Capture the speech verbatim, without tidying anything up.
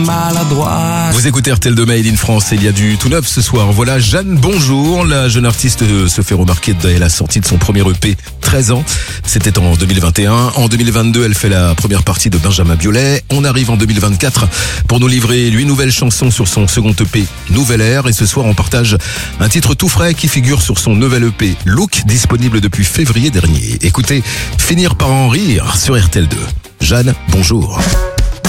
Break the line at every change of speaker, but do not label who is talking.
maladroit.
Vous écoutez R T L deux Made in France et il y a du tout neuf ce soir. Voilà Jeanne Bonjour, la jeune artiste se fait remarquer dès la sortie de son premier E P, treize ans. C'était en deux mille vingt et un. En deux mille vingt-deux, elle fait la première partie de Benjamin Biolay. On arrive en deux mille vingt-quatre pour nous livrer huit nouvelles chansons sur son second E P, Nouvelle Ère. Et ce soir, on partage un titre tout frais qui figure sur son nouvel E P, Look, disponible depuis février dernier. Écoutez, Finir par en rire sur R T L deux. Jeanne, bonjour.